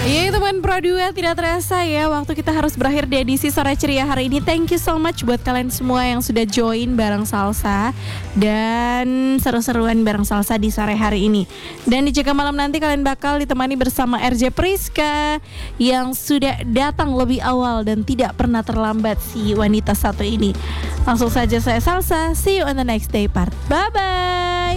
Iya teman Pro 2, tidak terasa ya waktu kita harus berakhir di edisi Sore Ceria hari ini. Thank you so much buat kalian semua yang sudah join bareng Salsa dan seru-seruan bareng Salsa di sore hari ini. Dan di Jaga Malam nanti kalian bakal ditemani bersama RJ Priska yang sudah datang lebih awal dan tidak pernah terlambat si wanita satu ini. Langsung saja saya Salsa, see you on the next day part. Bye bye.